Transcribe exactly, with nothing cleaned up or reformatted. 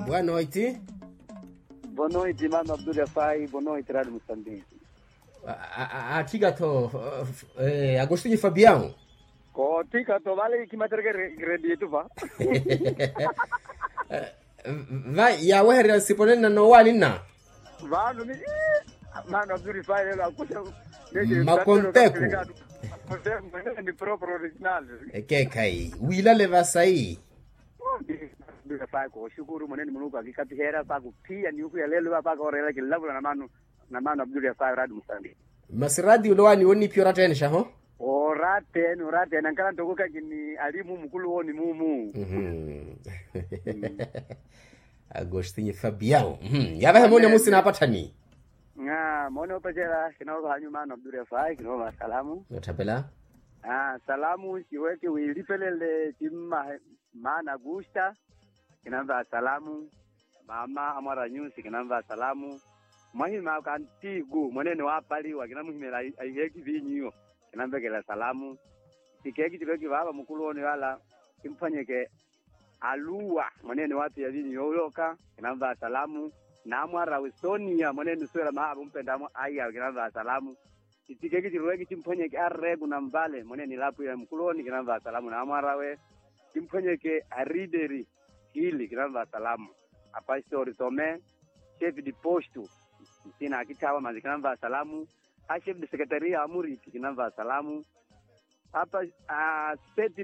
Boa noite. Boa noite, mano Abdul Rafai. Boa noite, Rádio Moçambique. Atiga to eh, Agostinho Fabião. Ko tika to vale que mater gredi tu va. Vai ya wewe siponena no wani na. Vano ni mano Abdul Rafai la kucha. Makonteku. Makonteku ni proprio original. Eke kai. Wila leva sai. Abdul Rafai ko shukuru mweneni Mungu akikatihera pa kupia ni huku ya lelo pa ko rela kilavu na mano na mano Abdul Rafai Radio Moçambique. Masiradi ulowani woni piora tena shaho? Orate, orate nankala ndokoka kini alimu mkulu woni mumu. Mhm. Agostinho Fabião. Mhm. Yaba hamoni musi na patani. Nga, mona opajela kinaoga hanyuma na Abdul Rafai kinaoga salamu. Notapela? Ah, salamu siweke wilipelele timma mana gusta. Kinamba salamu. Mama amara nyusi kinamba salamu. Mahima kantigu mwenene wapali wakinamuhimela aiheki vinyo. Kinambekela salamu. Tikeki tikeki baba mukulu woni wala kimfanyeke alua mwenene watu ya vinyo yoyoka kinamba salamu. Namwara Wistonia mwenene swela mahabu mpendamo aya kinamba salamu. Tikeki tiroeki kimfanyeke arregu na mbale mwenene lapu ya mukulu woni kinamba salamu. Namwara we kimfanyeke arideri hili kinamba salamu. Apastori Tome chef de postu sina akitawa mazikinamba salamu. Chef de secretaria amuri kinamba salamu. Hapa uh, state